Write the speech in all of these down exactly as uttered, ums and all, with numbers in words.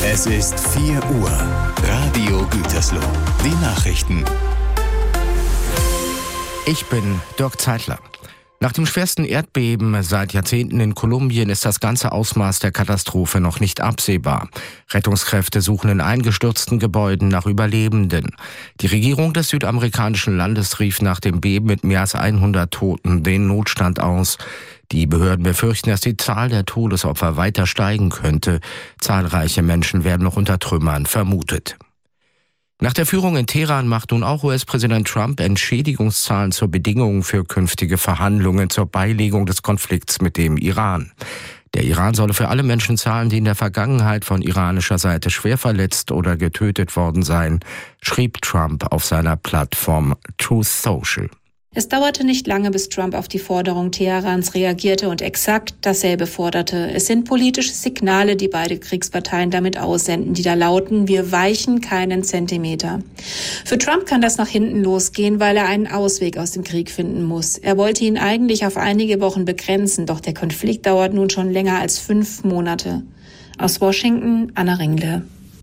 Es ist vier Uhr. Radio Gütersloh. Die Nachrichten. Ich bin Dirk Zeitler. Nach dem schwersten Erdbeben seit Jahrzehnten in Kolumbien ist das ganze Ausmaß der Katastrophe noch nicht absehbar. Rettungskräfte suchen in eingestürzten Gebäuden nach Überlebenden. Die Regierung des südamerikanischen Landes rief nach dem Beben mit mehr als hundert Toten den Notstand aus. Die Behörden befürchten, dass die Zahl der Todesopfer weiter steigen könnte. Zahlreiche Menschen werden noch unter Trümmern vermutet. Nach der Führung in Teheran macht nun auch U S-Präsident Trump Entschädigungszahlen zur Bedingung für künftige Verhandlungen zur Beilegung des Konflikts mit dem Iran. Der Iran solle für alle Menschen zahlen, die in der Vergangenheit von iranischer Seite schwer verletzt oder getötet worden seien, schrieb Trump auf seiner Plattform Truth Social. Es dauerte nicht lange, bis Trump auf die Forderung Teherans reagierte und exakt dasselbe forderte. Es sind politische Signale, die beide Kriegsparteien damit aussenden, die da lauten: Wir weichen keinen Zentimeter. Für Trump kann das nach hinten losgehen, weil er einen Ausweg aus dem Krieg finden muss. Er wollte ihn eigentlich auf einige Wochen begrenzen, doch der Konflikt dauert nun schon länger als fünf Monate. Aus Washington, Anna Ringle.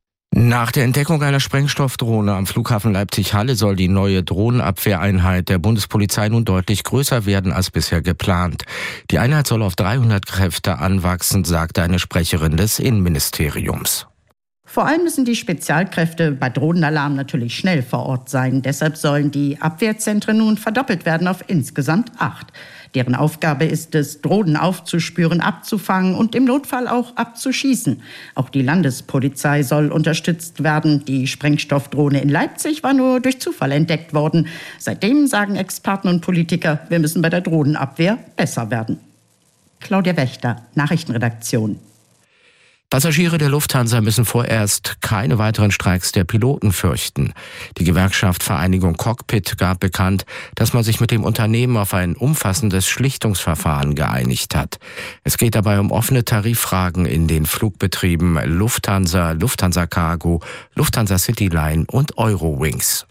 Nach der Entdeckung einer Sprengstoffdrohne am Flughafen Leipzig-Halle soll die neue Drohnenabwehreinheit der Bundespolizei nun deutlich größer werden als bisher geplant. Die Einheit soll auf dreihundert Kräfte anwachsen, sagte eine Sprecherin des Innenministeriums. Vor allem müssen die Spezialkräfte bei Drohnenalarm natürlich schnell vor Ort sein. Deshalb sollen die Abwehrzentren nun verdoppelt werden auf insgesamt acht. Deren Aufgabe ist es, Drohnen aufzuspüren, abzufangen und im Notfall auch abzuschießen. Auch die Landespolizei soll unterstützt werden. Die Sprengstoffdrohne in Leipzig war nur durch Zufall entdeckt worden. Seitdem sagen Experten und Politiker, wir müssen bei der Drohnenabwehr besser werden. Claudia Wächter, Nachrichtenredaktion. Passagiere der Lufthansa müssen vorerst keine weiteren Streiks der Piloten fürchten. Die Gewerkschaft Vereinigung Cockpit gab bekannt, dass man sich mit dem Unternehmen auf ein umfassendes Schlichtungsverfahren geeinigt hat. Es geht dabei um offene Tariffragen in den Flugbetrieben Lufthansa, Lufthansa Cargo, Lufthansa Cityline und Eurowings.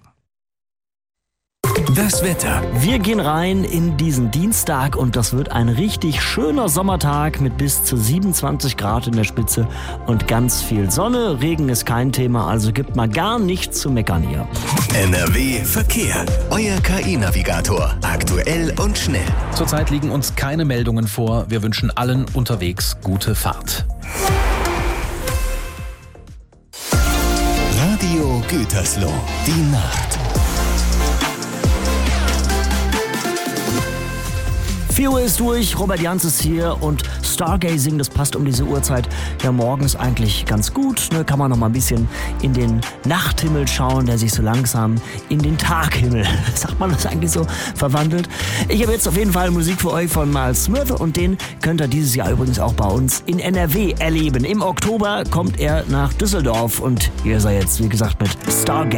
Das Wetter. Wir gehen rein in diesen Dienstag und das wird ein richtig schöner Sommertag mit bis zu siebenundzwanzig Grad in der Spitze und ganz viel Sonne. Regen ist kein Thema, also gibt mal gar nichts zu meckern hier. N R W Verkehr. Euer K I-Navigator. Aktuell und schnell. Zurzeit liegen uns keine Meldungen vor. Wir wünschen allen unterwegs gute Fahrt. Radio Gütersloh. Die Nacht. vier Uhr ist durch, Robert Jans ist hier und Stargazing, das passt um diese Uhrzeit ja morgens eigentlich ganz gut. Ne, kann man noch mal ein bisschen in den Nachthimmel schauen, der sich so langsam in den Taghimmel, sagt man das eigentlich so, verwandelt. Ich habe jetzt auf jeden Fall Musik für euch von Miles Smith und den könnt ihr dieses Jahr übrigens auch bei uns in N R W erleben. Im Oktober kommt er nach Düsseldorf und hier ist er jetzt, wie gesagt, mit Stargazing.